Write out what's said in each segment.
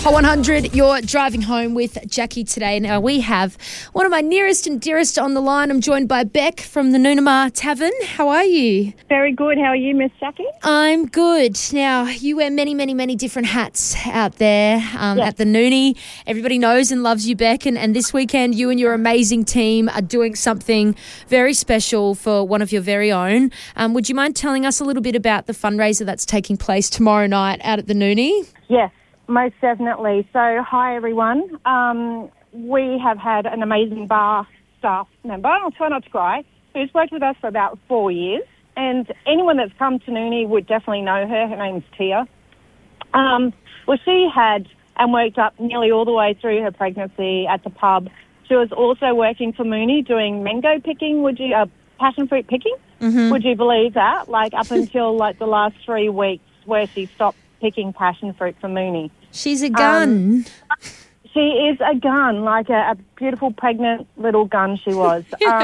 Hot 100, you're driving home with Jackie today. Now, we have one of my nearest and dearest on the line. I'm joined by Beck from the Noonamah Tavern. How are you? Very good. How are you, Miss Jackie? I'm good. Now, you wear many, many, many different hats out there at the Noonie. Everybody knows and loves you, Beck. And this weekend, you and your amazing team are doing something very special for one of your very own. Would you mind telling us a little bit about the fundraiser that's taking place tomorrow night out at the Noonie? Yes, most definitely. So, hi, everyone. We have had an amazing bar staff member, I'll try not to cry, who's worked with us for about 4 years. And anyone that's come to Noonie would definitely know her. Her name's Tia. Well, she had and worked up nearly all the way through her pregnancy at the pub. She was also working for Mooney doing mango picking, passion fruit picking. Mm-hmm. Would you believe that? Like up until the last 3 weeks where she stopped picking passion fruit for Mooney. She's a gun. She is a gun, like a beautiful pregnant little gun she was.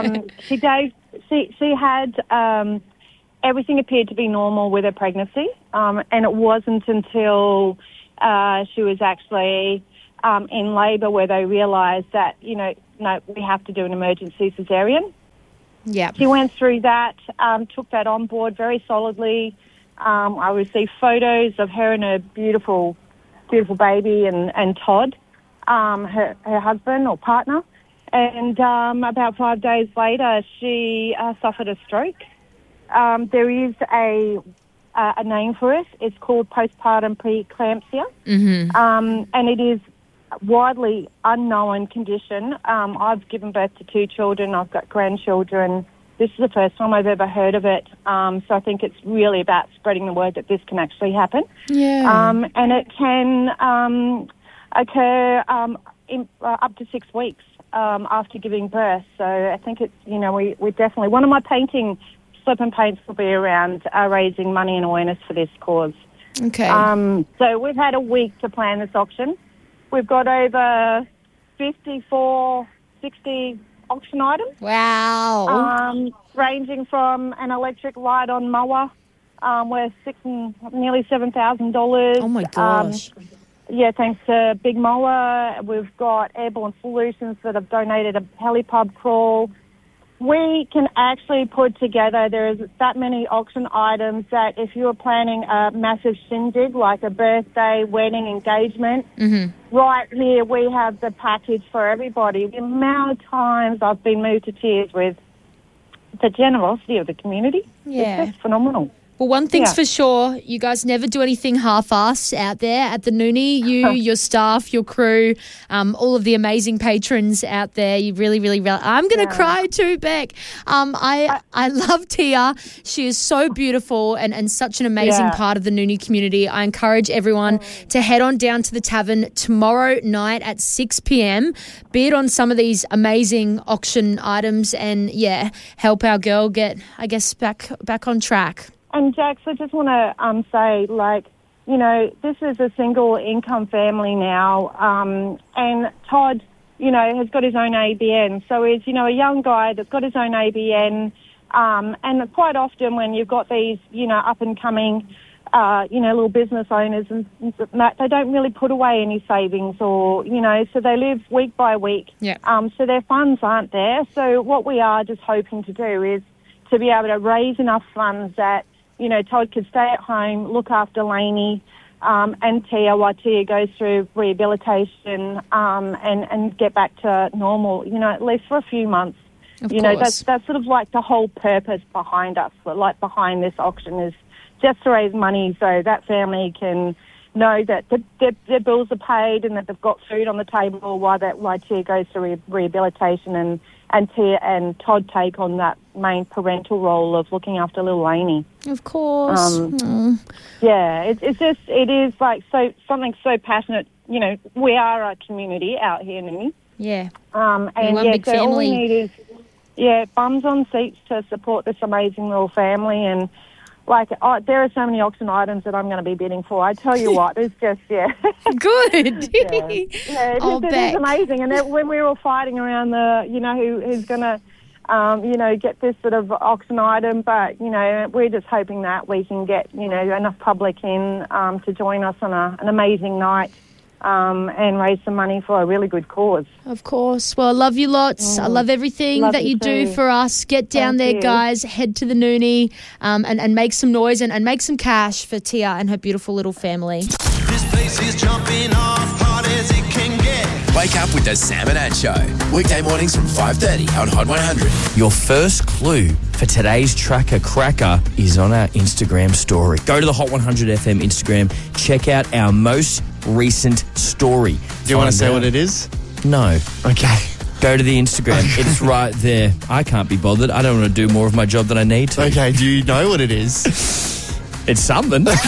She had everything appeared to be normal with her pregnancy, and it wasn't until she was actually in labour where they realised that, no, we have to do an emergency caesarean. Yeah. She went through that, took that on board very solidly. I received photos of her and her beautiful, beautiful baby and Todd, her husband or partner. And about 5 days later, she suffered a stroke. There is a name for it. It's called postpartum preeclampsia. Mm-hmm. And it is a widely unknown condition. I've given birth to 2 children. I've got grandchildren. This is the first time I've ever heard of it. So I think it's really about spreading the word that this can actually happen. Yeah. And it can occur in up to 6 weeks after giving birth. So I think it's, we definitely... One of my slip and paints will be around raising money and awareness for this cause. Okay. So we've had a week to plan this auction. We've got over 60 auction items. Wow. Ranging from an electric light-on mower worth nearly $7,000. Oh, my gosh. Thanks to Big Mower. We've got Airborne Solutions that have donated a helipub crawl. We can actually put together, there is that many auction items that if you were planning a massive shindig, like a birthday, wedding, engagement, right here we have the package for everybody. The amount of times I've been moved to tears with the generosity of the community, it's just phenomenal. Well, one thing's for sure, you guys never do anything half-assed out there at the Noonie. You, your staff, your crew, all of the amazing patrons out there. You really, really... I'm going to cry too, Beck. I love Tia. She is so beautiful and such an amazing part of the Noonie community. I encourage everyone to head on down to the tavern tomorrow night at 6 p.m, bid on some of these amazing auction items and, help our girl get, I guess, back on track. And, Jax, I just want to say, this is a single income family now, and Todd, has got his own ABN. So he's, a young guy that's got his own ABN, and quite often when you've got these, up-and-coming, little business owners and that, they don't really put away any savings or, so they live week by week. Yeah. So their funds aren't there. So what we are just hoping to do is to be able to raise enough funds that, Todd could stay at home, look after Lainey and Tia while Tia goes through rehabilitation and get back to normal, at least for a few months. Of course. That's sort of like the whole purpose behind us, behind this auction is just to raise money so that family can know that their bills are paid and that they've got food on the table while Tia goes through rehabilitation and Tia and Todd take on that main parental role of looking after little Lainey. Of course. It is like something so passionate. We are a community out here, Noonie. Yeah. One big family. All we need is bums on seats to support this amazing little family and. There are so many auction items that I'm going to be bidding for. I tell you what, it's just, Good. It is amazing. And when we were all fighting around who's going to, get this sort of auction item, but, we're just hoping that we can get, enough public in to join us on an amazing night and raise some money for a really good cause. Of course. Well, I love you lots. I love everything that you do for us. Get down there, guys. Head to the Noonie and make some noise and make some cash for Tia and her beautiful little family. This place is jumping off hard as it can get. Wake up with the Sam and Ad Show. Weekday mornings from 5:30 on Hot 100. Your first clue for today's Tracker Cracker is on our Instagram story. Go to the Hot 100 FM Instagram. Check out our most recent story. Do you want to say what it is? No. Okay. Go to the Instagram. It's right there. I can't be bothered. I don't want to do more of my job than I need to. Okay, do you know what it is? It's something. Oh, I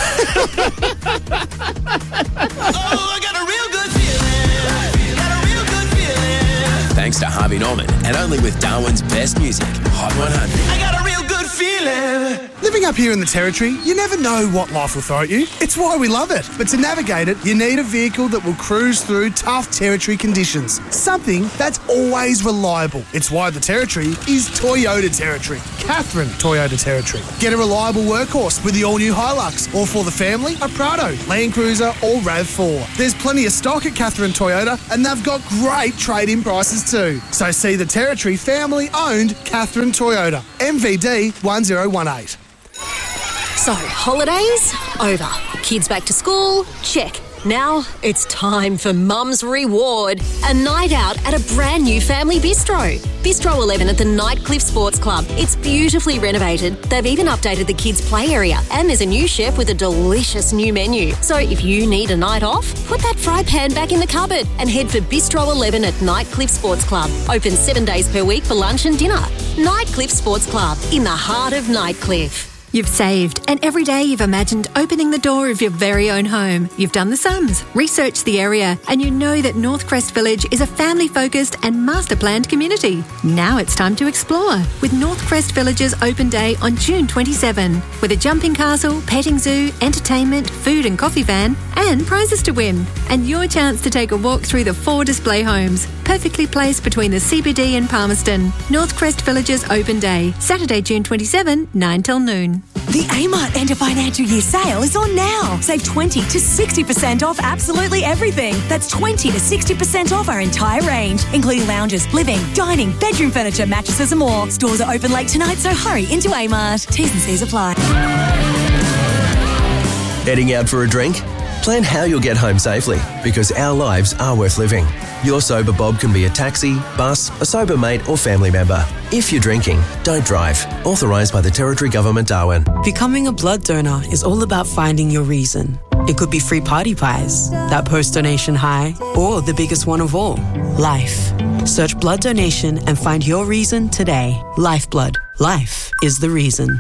got a real good feeling. Got a real good feeling. Thanks to Harvey Norman and only with Darwin's best music, Hot 100. I got a real good feeling. Living up here in the Territory, you never know what life will throw at you. It's why we love it. But to navigate it, you need a vehicle that will cruise through tough Territory conditions. Something that's always reliable. It's why the Territory is Toyota Territory. Catherine Toyota Territory. Get a reliable workhorse with the all-new Hilux, or for the family, a Prado, Land Cruiser or RAV4. There's plenty of stock at Catherine Toyota, and they've got great trade-in prices too. So see the Territory family-owned Catherine Toyota. MVD 1018. So, holidays? Over. Kids back to school? Check. Now it's time for Mum's Reward. A night out at a brand new family bistro. Bistro 11 at the Nightcliff Sports Club. It's beautifully renovated. They've even updated the kids' play area. And there's a new chef with a delicious new menu. So if you need a night off, put that fry pan back in the cupboard and head for Bistro 11 at Nightcliff Sports Club. Open 7 days per week for lunch and dinner. Nightcliff Sports Club, in the heart of Nightcliff. You've saved, and every day you've imagined opening the door of your very own home. You've done the sums, researched the area, and you know that Northcrest Village is a family-focused and master-planned community. Now it's time to explore with Northcrest Village's open day on June 27, with a jumping castle, petting zoo, entertainment, food and coffee van, and prizes to win. And your chance to take a walk through the 4 display homes, perfectly placed between the CBD and Palmerston. Northcrest Village's open day, Saturday, June 27, 9 till noon. The Amart End of Financial Year sale is on now. Save 20 to 60% off absolutely everything. That's 20 to 60% off our entire range, including lounges, living, dining, bedroom furniture, mattresses and more. Stores are open late tonight, so hurry into Amart. T's and C's apply. Heading out for a drink? Plan how you'll get home safely, because our lives are worth living. Your sober Bob can be a taxi, bus, a sober mate or family member. If you're drinking, don't drive. Authorised by the Territory Government, Darwin. Becoming a blood donor is all about finding your reason. It could be free party pies, that post-donation high, or the biggest one of all, life. Search blood donation and find your reason today. Lifeblood. Life is the reason.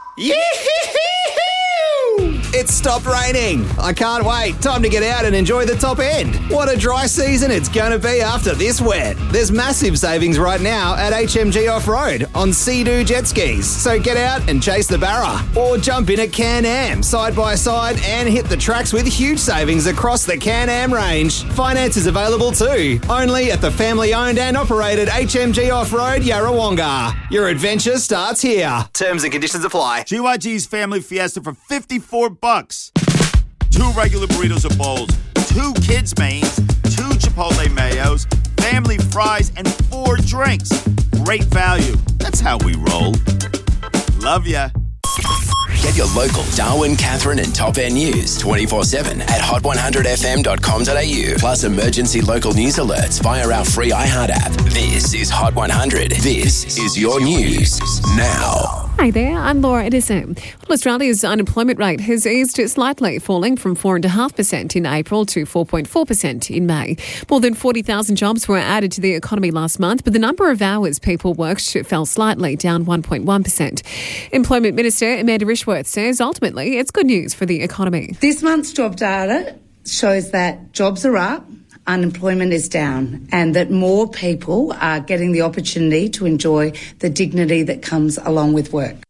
It's stopped raining. I can't wait. Time to get out and enjoy the top end. What a dry season it's going to be after this wet. There's massive savings right now at HMG Off-Road on Sea-Doo jet skis. So get out and chase the barra. Or jump in at Can-Am side by side and hit the tracks with huge savings across the Can-Am range. Finance is available too. Only at the family-owned and operated HMG Off-Road Yarrawonga. Your adventure starts here. Terms and conditions apply. GYG's Family Fiesta for $54. 2 regular burritos or bowls, 2 kids' mains, 2 Chipotle mayos, family fries, and 4 drinks. Great value. That's how we roll. Love ya. Get your local Darwin, Catherine and Top End news 24/7 at hot100fm.com.au. Plus emergency local news alerts via our free iHeart app. This is Hot 100. This is your news now. Hi there, I'm Laura Edison. Well, Australia's unemployment rate has eased slightly, falling from 4.5% in April to 4.4% in May. More than 40,000 jobs were added to the economy last month, but the number of hours people worked fell slightly, down 1.1%. Employment Minister Amanda Rishworth says ultimately it's good news for the economy. This month's job data shows that jobs are up, unemployment is down, and that more people are getting the opportunity to enjoy the dignity that comes along with work.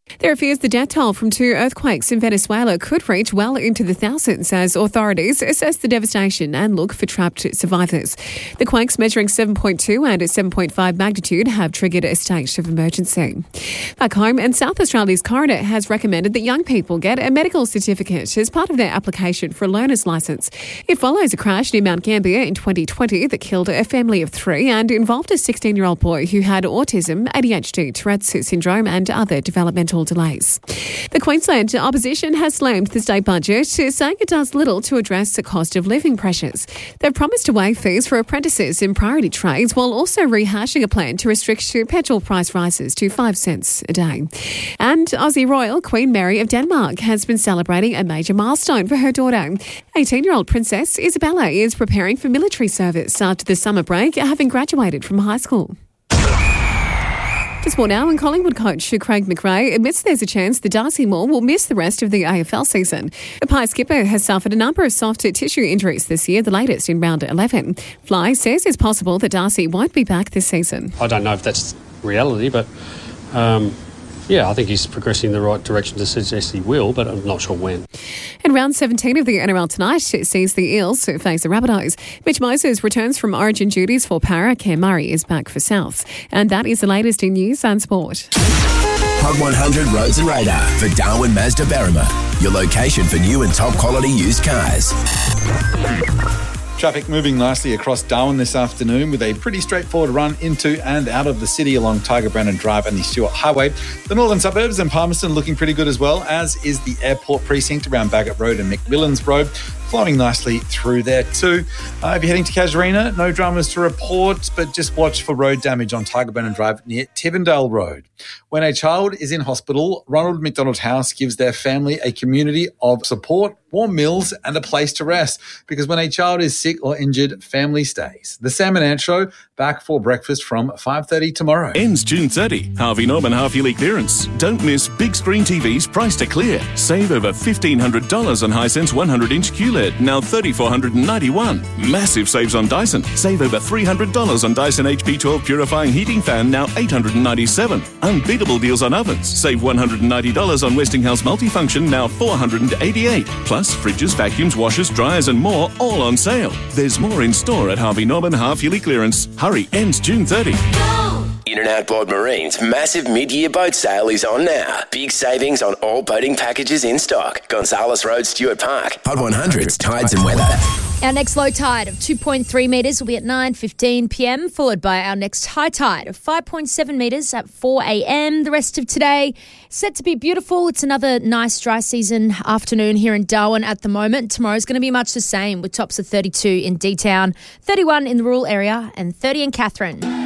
There are fears the death toll from 2 earthquakes in Venezuela could reach well into the thousands as authorities assess the devastation and look for trapped survivors. The quakes measuring 7.2 and 7.5 magnitude have triggered a state of emergency. Back home, and South Australia's coroner has recommended that young people get a medical certificate as part of their application for a learner's licence. It follows a crash near Mount Gambier in 2020 that killed a family of 3 and involved a 16-year-old boy who had autism, ADHD, Tourette's syndrome and other developmental delays. The Queensland opposition has slammed the state budget, saying it does little to address the cost of living pressures. They've promised to waive fees for apprentices in priority trades while also rehashing a plan to restrict petrol price rises to 5 cents a day. And Aussie Royal Queen Mary of Denmark has been celebrating a major milestone for her daughter. 18-year-old Princess Isabella is preparing for military service after the summer break, having graduated from high school. To sport now, and Collingwood coach Craig McRae admits there's a chance the Darcy Moore will miss the rest of the AFL season. The Pie skipper has suffered a number of soft tissue injuries this year, the latest in round 11. Fly says it's possible that Darcy won't be back this season. I don't know if that's reality, but I think he's progressing in the right direction to suggest he will, but I'm not sure when. In round 17 of the NRL tonight, it sees the Eels face the Rabbitohs. Mitch Moses returns from origin duties for Para. Cam Murray is back for Souths. And that is the latest in news and sport. Hot 100 Roads and Radar for Darwin Mazda Berrima, your location for new and top quality used cars. Traffic moving nicely across Darwin this afternoon with a pretty straightforward run into and out of the city along Tiger Brandon Drive and the Stewart Highway. The northern suburbs and Palmerston looking pretty good as well, as is the airport precinct around Bagot Road and McMillan's Road. Flowing nicely through there too. If you're heading to Casuarina, no dramas to report, but just watch for road damage on Tiger Brandon Drive near Tivendale Road. When a child is in hospital, Ronald McDonald House gives their family a community of support, warm meals and a place to rest. Because when a child is sick or injured, family stays. The Sam and Ant Show, back for breakfast from 5:30 tomorrow. Ends June 30. Harvey Norman half-yearly clearance. Don't miss big screen TVs priced to clear. Save over $1,500 on Hisense 100-inch QLED, now $3,491. Massive saves on Dyson. Save over $300 on Dyson HP12 purifying heating fan, now $897. Unbeatable deals on ovens. Save $190 on Westinghouse multifunction, now $488. Plus fridges, vacuums, washers, dryers and more, all on sale. There's more in store at Harvey Norman half-yearly clearance. Hurry, ends June 30. In and Outboard Marine's massive mid-year boat sale is on now. Big savings on all boating packages in stock. Gonzales Road, Stuart Park. Hot 100's Tides and Weather. Our next low tide of 2.3 metres will be at 9:15 p.m, followed by our next high tide of 5.7 metres at 4 a.m. The rest of today set to be beautiful. It's another nice dry season afternoon here in Darwin at the moment. Tomorrow's going to be much the same with tops of 32 in D-Town, 31 in the rural area and 30 in Katherine.